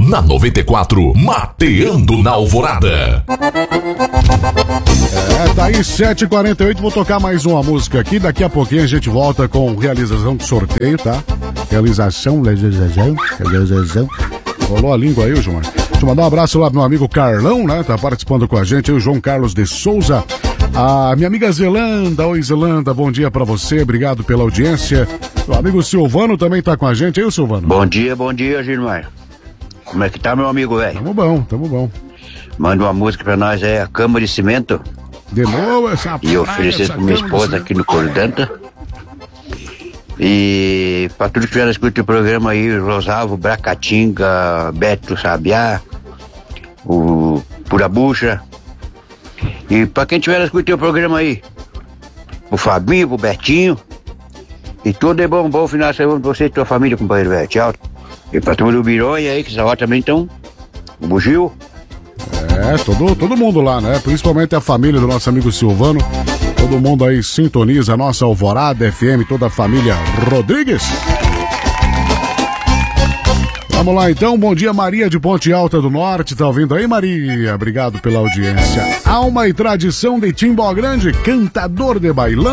Na 94, Mateando na Alvorada. Tá aí 7h48, vou tocar mais uma música aqui. Daqui a pouquinho a gente volta com realização do sorteio, tá? Realização. Rolou a língua aí, João. Deixa eu mandar um abraço lá pro meu amigo Carlão, né? Tá participando com a gente aí, o João Carlos de Souza. A minha amiga Zelanda. Oi, Zelanda, bom dia pra você, obrigado pela audiência. Meu amigo Silvano também tá com a gente aí, Silvano. Bom dia, Gilmar. Como é que tá, meu amigo, velho? Tamo bom. Manda uma música pra nós aí, a Cama de Cimento. De novo essa E oferecer pra minha esposa aqui no Cordanta. E pra tudo que tiver escutando o programa aí, Rosalvo, Bracatinga, Beto Sabiá, o Pura Bucha. E pra quem tiver escutando o programa aí, o Fabinho, o Betinho. E tudo é bom final de semana pra você e tua família, companheiro, velho. Tchau. E pra turma do Bironha aí, que essa hora também estão, o Bugio. Todo mundo lá, né? Principalmente a família do nosso amigo Silvano. Todo mundo aí sintoniza a nossa Alvorada FM, toda a família Rodrigues. Vamos lá então, bom dia Maria de Ponte Alta do Norte, tá ouvindo aí Maria? Obrigado pela audiência. Alma e tradição de Timbó Grande, cantador de bailão.